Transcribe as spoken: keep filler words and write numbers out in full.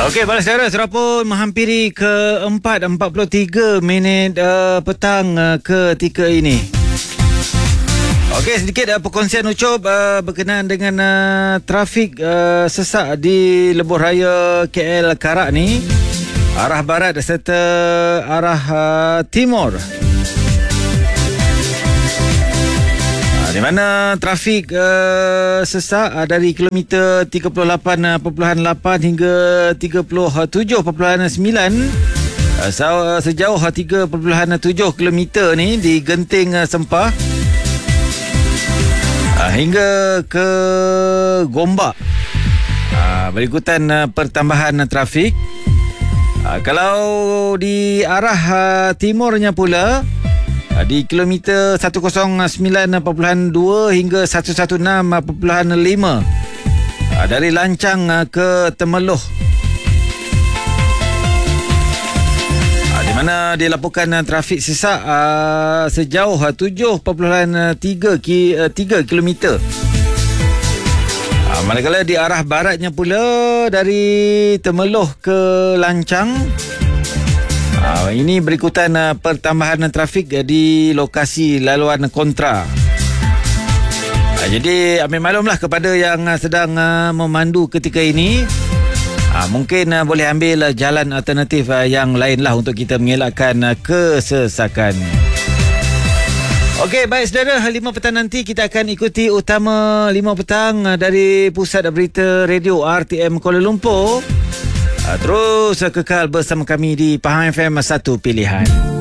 Okey, balas saudara, sudah pun menghampiri ke empat empat puluh tiga minit uh, petang uh, ketika ini. Okey, sedikit uh, perkongsian ucup uh, berkenaan dengan uh, trafik uh, sesak di lebuh raya K L Karak ni, arah barat serta arah uh, timur. Di mana trafik uh, sesak uh, dari kilometer tiga puluh lapan perpuluhan lapan hingga tiga puluh tujuh perpuluhan sembilan uh, uh, sejauh tiga perpuluhan tujuh kilometer ni di Genting uh, Sempah uh, hingga ke Gombak. Uh, berikutan uh, pertambahan uh, trafik. Uh, kalau di arah uh, timurnya pula, di kilometer seratus sembilan perpuluhan dua hingga seratus enam perpuluhan lima dari Lancang ke Temeloh, di mana dilaporkan trafik sesak sejauh tujuh perpuluhan tiga kilometer. Manakala di arah baratnya pula dari Temeloh ke Lancang, Uh, ini berikutan uh, pertambahan trafik uh, di lokasi laluan kontra. Uh, jadi ambil maklumlah kepada yang uh, sedang uh, memandu ketika ini, uh, mungkin uh, boleh ambil uh, jalan alternatif uh, yang lain lah untuk kita mengelakkan uh, kesesakan. Okey, baik saudara, lima petang nanti kita akan ikuti utama lima petang uh, dari Pusat Berita Radio R T M Kuala Lumpur. Terus kekal bersama kami di Pahang F M, satu pilihan.